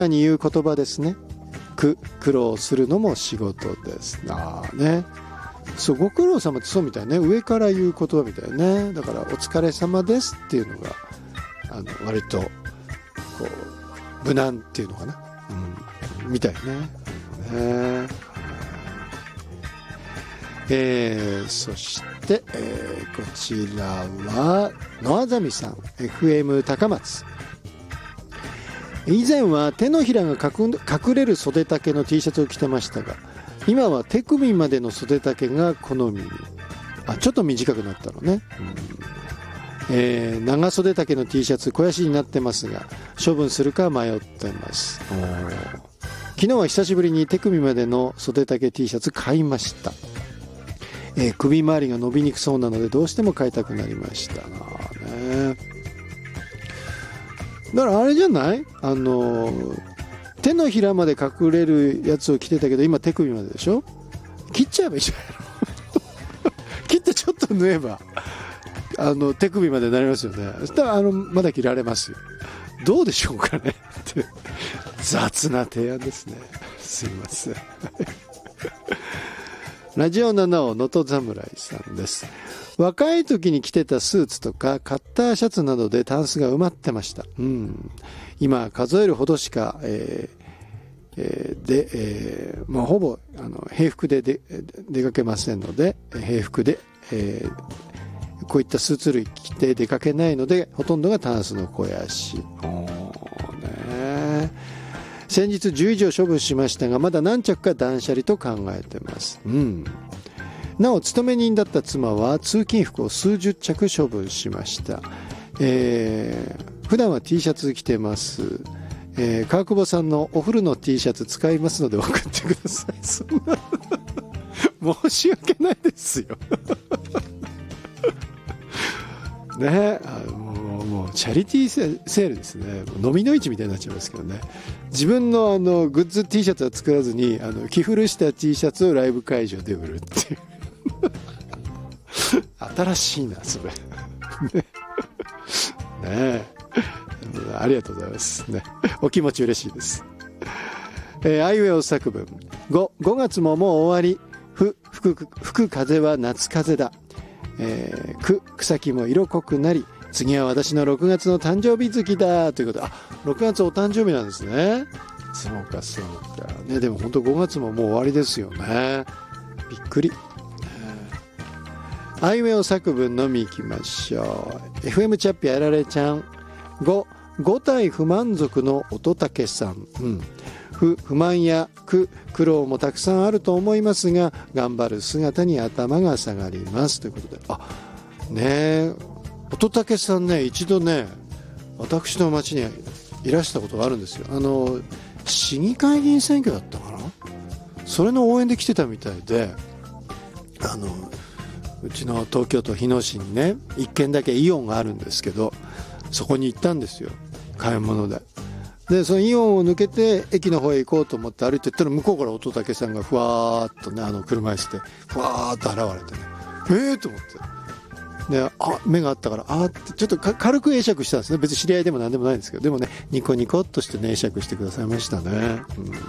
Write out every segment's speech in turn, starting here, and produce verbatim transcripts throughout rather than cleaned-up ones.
に言う言葉ですね。苦苦労するのも仕事です。ああね、そう、ご苦労様ってそうみたいね。上から言う言葉みたいね。だからお疲れ様ですっていうのがあの割とこう無難っていうのかな、うん、みたいね。ねえー、そして、えー、こちらは野あざみさん エフエム 高松。以前は手のひらが隠れる袖丈の T シャツを着てましたが、今は手首までの袖丈が好みに。あ、ちょっと短くなったのね、うんえー、長袖丈の T シャツ肥やしになってますが、処分するか迷ってます。昨日は久しぶりに手首までの袖丈 T シャツ買いました。えー、首周りが伸びにくそうなのでどうしても買いたくなりましたね。だからあれじゃない、あのー、手のひらまで隠れるやつを着てたけど今手首まででしょ。切っちゃえばいいじゃないの切ってちょっと縫えばあの手首までなりますよね。そしたらあのまだ着られますよ。どうでしょうかねって雑な提案ですね。すいませんラジオななおのと侍さんです。若い時に着てたスーツとかカッターシャツなどでタンスが埋まってました。うん、今数えるほどしか、えーえー、で、えーまあ、ほぼあの平服でで出かけませんので、平服で、えー、こういったスーツ類着て出かけないのでほとんどがタンスの肥やし。ね、先日じゅう以上処分しましたがまだ何着か断捨離と考えてます。うん、なお勤め人だった妻は通勤服を数十着処分しました。えー、普段は T シャツ着てます。えー、川久保さんのお風呂の T シャツ使いますので送ってください。そんな申し訳ないですよね、あもう、もうチャリティーセールですね。飲みの市みたいになっちゃいますけどね。自分のあのグッズ T シャツは作らずにあの着古した T シャツをライブ会場で売るっていう新しいなそれねえ、ありがとうございますね。お気持ち嬉しいです。えー、あいうえお作文 5, 5月ももう終わり。ふ吹く吹く風は夏風だ。えー、く草木も色濃くなり次は私のろくがつの誕生日月だということで、あ、ろくがつお誕生日なんですね。そうかそうかね。でも本当ごがつももう終わりですよね。びっくり。あいうえお作文のみいきましょう。 エフエム チャッピあられちゃん ご, ご体不満足の乙武さん、うん、不, 不満や苦苦労もたくさんあると思いますが頑張る姿に頭が下がりますということで、あねえ、乙武さんね、一度ね私の町にいらしたことがあるんですよ。あの市議会議員選挙だったかな、それの応援で来てたみたいで、あのうちの東京都日野市にね一軒だけイオンがあるんですけど、そこに行ったんですよ、買い物で。でそのイオンを抜けて駅の方へ行こうと思って歩いていったら向こうから乙武さんがふわーっとね、あの車椅子でふわーっと現れてね、えーと思って、であ目があったからあーってちょっと軽く会釈したんですね。別に知り合いでも何でもないんですけど、でもねニコニコっとしてね会釈してくださいましたね。うんね、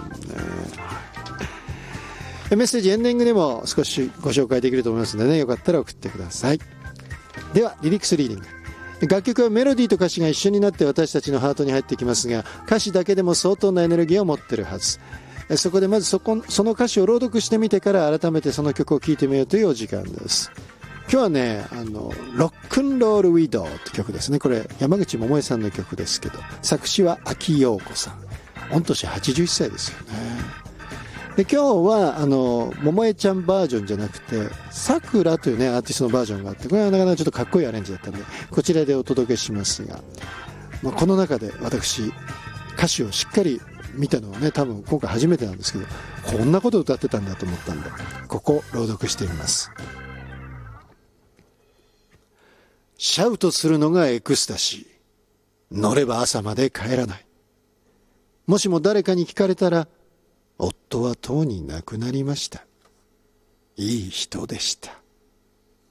メッセージエンディングでも少しご紹介できると思いますのでね、よかったら送ってください。ではリリックスリーディング。楽曲はメロディーと歌詞が一緒になって私たちのハートに入ってきますが、歌詞だけでも相当なエネルギーを持ってるはず。そこでまずそこその歌詞を朗読してみてから改めてその曲を聴いてみようというお時間です。今日はね、あのロックンロールウィドウって曲ですね。これ山口百恵さんの曲ですけど、作詞は秋陽子さん。御年はちじゅういっさいですよね。で今日はあの桃江ちゃんバージョンじゃなくてさくらというねアーティストのバージョンがあって、これはなかなかちょっとかっこいいアレンジだったのでこちらでお届けしますが、まあ、この中で私歌詞をしっかり見たのはね多分今回初めてなんですけど、こんなこと歌ってたんだと思ったんでここ朗読してみます。シャウトするのがエクスタシー、乗れば朝まで帰らない。もしも誰かに聞かれたら夫はとうに亡くなりました。いい人でした。